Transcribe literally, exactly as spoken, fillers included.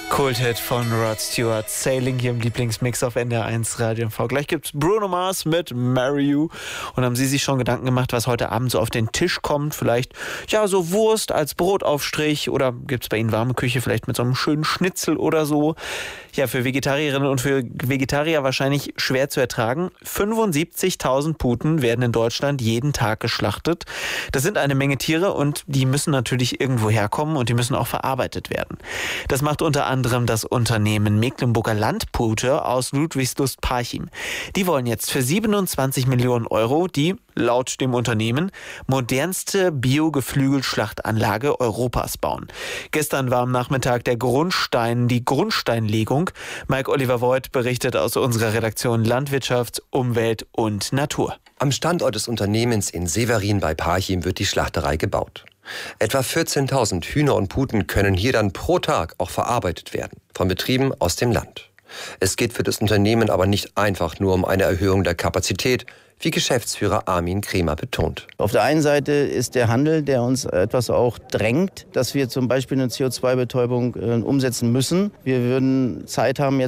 Kulthit von Rod Stewart, Sailing hier im Lieblingsmix auf N D R eins Radio M V. Gleich gibt's Bruno Mars mit Marry You. Und haben Sie sich schon Gedanken gemacht, was heute Abend so auf den Tisch kommt? Vielleicht, ja, so Wurst als Brotaufstrich oder gibt's bei Ihnen warme Küche vielleicht mit so einem schönen Schnitzel oder so? Ja, für Vegetarierinnen und für Vegetarier wahrscheinlich schwer zu ertragen. fünfundsiebzigtausend Puten werden in Deutschland jeden Tag geschlachtet. Das sind eine Menge Tiere und die müssen natürlich irgendwo herkommen und die müssen auch verarbeitet werden. Das macht unter anderem das Unternehmen Mecklenburger Landpute aus Ludwigslust-Parchim. Die wollen jetzt für siebenundzwanzig Millionen Euro die, laut dem Unternehmen, modernste Bio-Geflügelschlachtanlage Europas bauen. Gestern war am Nachmittag der Grundstein, die Grundsteinlegung. Mike Oliver Voigt berichtet aus unserer Redaktion Landwirtschaft, Umwelt und Natur. Am Standort des Unternehmens in Severin bei Parchim wird die Schlachterei gebaut. Etwa vierzehntausend Hühner und Puten können hier dann pro Tag auch verarbeitet werden, von Betrieben aus dem Land. Es geht für das Unternehmen aber nicht einfach nur um eine Erhöhung der Kapazität, wie Geschäftsführer Armin Kremer betont. Auf der einen Seite ist der Handel, der uns etwas auch drängt, dass wir zum Beispiel eine C O zwei Betäubung äh, umsetzen müssen. Wir würden Zeit haben, jetzt